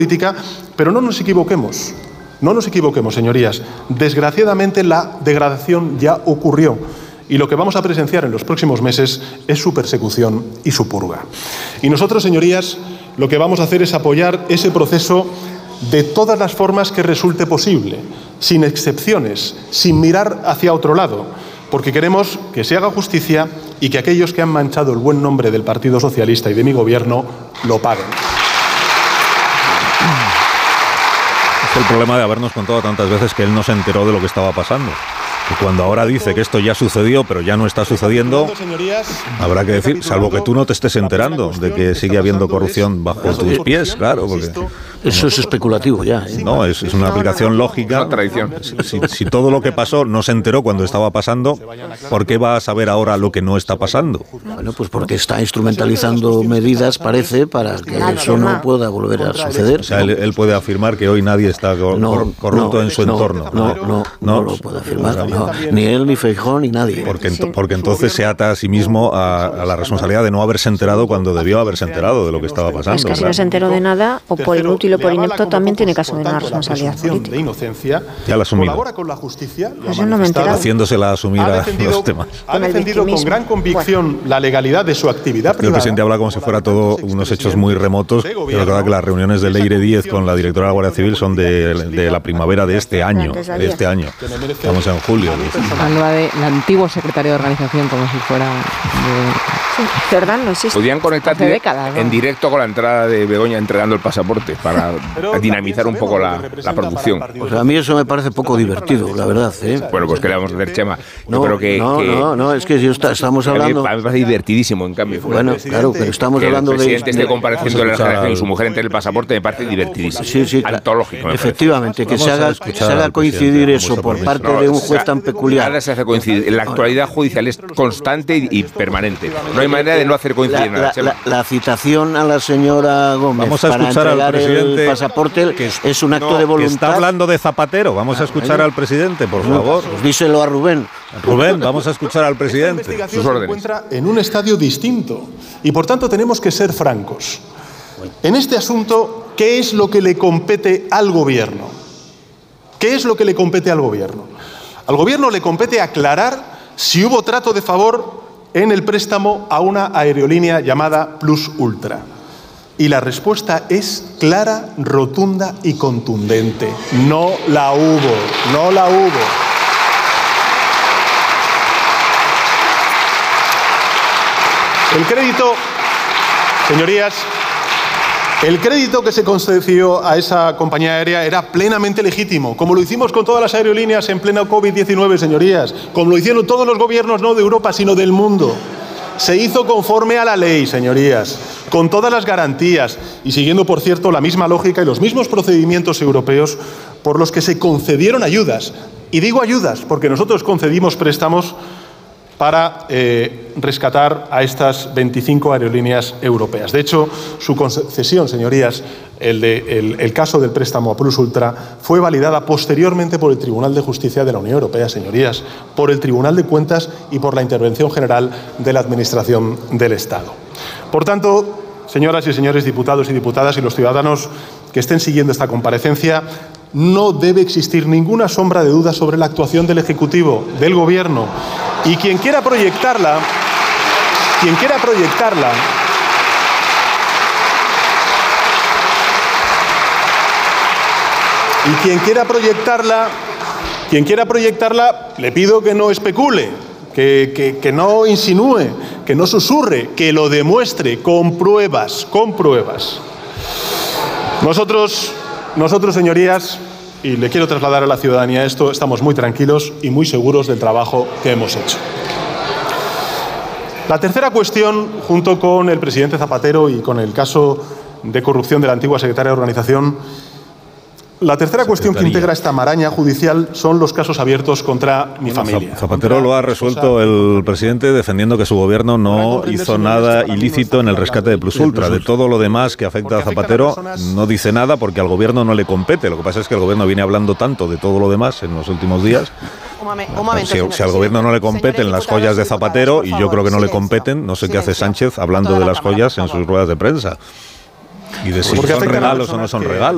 política, pero no nos equivoquemos. No nos equivoquemos, señorías. Desgraciadamente, la degradación ya ocurrió y lo que vamos a presenciar en los próximos meses es su persecución y su purga. Y nosotros, señorías, lo que vamos a hacer es apoyar ese proceso de todas las formas que resulte posible, sin excepciones, sin mirar hacia otro lado, porque queremos que se haga justicia y que aquellos que han manchado el buen nombre del Partido Socialista y de mi gobierno lo paguen. Es el problema de habernos contado tantas veces que él no se enteró de lo que estaba pasando. Y cuando ahora dice que esto ya sucedió, pero ya no está sucediendo, habrá que decir, salvo que tú no te estés enterando de que sigue habiendo corrupción bajo tus pies, claro, porque eso es especulativo ya, ¿eh? No, es una aplicación lógica. Una tradición. Si todo lo que pasó no se enteró cuando estaba pasando, ¿por qué va a saber ahora lo que no está pasando? Bueno, pues porque está instrumentalizando medidas, parece, para que eso no pueda volver a suceder. O sea, él puede afirmar que hoy nadie está corrupto en su entorno. No lo puede afirmar, no. Ni él, ni Feijóo, ni nadie. Porque entonces se ata a sí mismo a la responsabilidad de no haberse enterado cuando debió haberse enterado de lo que estaba pasando. Es que si no se enteró de nada, o por inútil o por inepto, también tiene que asumir una responsabilidad política. Ya la ha asumido. Colabora con la justicia, Eso no me he enterado. Haciéndosela asumir a los temas. Ha defendido con gran convicción la legalidad de su actividad privada. El presidente habla como si fuera todo unos hechos muy remotos. Pero verdad que las reuniones de Leire Díez con la directora de la Guardia Civil son de la primavera de este año. Estamos en julio. Habla de la antigua secretaria de organización como si fuera ¿verdad? No existe. Podían conectarte décadas, ¿no? en directo con la entrada de Begoña entregando el pasaporte para dinamizar un poco la producción. Pues a mí eso me parece poco divertido, la verdad, ¿eh? Bueno, pues ¿qué le vamos a hacer, Chema? No, es que estamos hablando... A mí me parece divertidísimo, en cambio. Bueno, claro, pero estamos hablando de... Que el presidente esté compareciendo en la generación y su mujer entre el pasaporte me parece divertidísimo. Sí, antológico. Efectivamente, que se haga coincidir eso por parte de un juez tan peculiar. Nada se hace coincidir. La actualidad judicial es constante y permanente. No hay manera de no hacer coincidir nada. La citación a la señora Gómez para entregar el pasaporte es un acto de voluntad. Está hablando de Zapatero. Vamos a escuchar al presidente, por favor. Pues díselo a Rubén. Rubén, vamos a escuchar al presidente. Esta investigación se encuentra en un estadio distinto y por tanto tenemos que ser francos. En este asunto, ¿qué es lo que le compete al gobierno? ¿Qué es lo que le compete al gobierno? Al gobierno le compete aclarar si hubo trato de favor en el préstamo a una aerolínea llamada Plus Ultra. Y la respuesta es clara, rotunda y contundente. No la hubo, no la hubo. El crédito, señorías, el crédito que se concedió a esa compañía aérea era plenamente legítimo, como lo hicimos con todas las aerolíneas en pleno COVID-19, señorías, como lo hicieron todos los gobiernos no de Europa, sino del mundo. Se hizo conforme a la ley, señorías, con todas las garantías y siguiendo, por cierto, la misma lógica y los mismos procedimientos europeos por los que se concedieron ayudas. Y digo ayudas porque nosotros concedimos préstamos para rescatar a estas 25 aerolíneas europeas. De hecho, su concesión, señorías, el caso del préstamo a Plus Ultra, fue validada posteriormente por el Tribunal de Justicia de la Unión Europea, señorías, por el Tribunal de Cuentas y por la intervención general de la Administración del Estado. Por tanto, señoras y señores diputados y diputadas y los ciudadanos que estén siguiendo esta comparecencia, no debe existir ninguna sombra de duda sobre la actuación del Ejecutivo, del Gobierno. Y quien quiera proyectarla, le pido que no especule, que no insinúe, que no susurre, que lo demuestre con pruebas, Nosotros, señorías, y le quiero trasladar a la ciudadanía esto, estamos muy tranquilos y muy seguros del trabajo que hemos hecho. La tercera cuestión, junto con el presidente Zapatero y con el caso de corrupción de la antigua secretaria de Organización, la tercera cuestión que integra esta maraña judicial son los casos abiertos contra mi familia. Zapatero lo ha resuelto el presidente defendiendo que su gobierno no hizo nada ilícito en el rescate de Plus Ultra. De todo lo demás que afecta a Zapatero no dice nada porque al gobierno no le compete. Lo que pasa es que el gobierno viene hablando tanto de todo lo demás en los últimos días. Si al gobierno no le competen las joyas de Zapatero, y yo creo que no le competen, no sé qué hace Sánchez hablando de las joyas en sus ruedas de prensa. Y de si son regalos o no son regalos.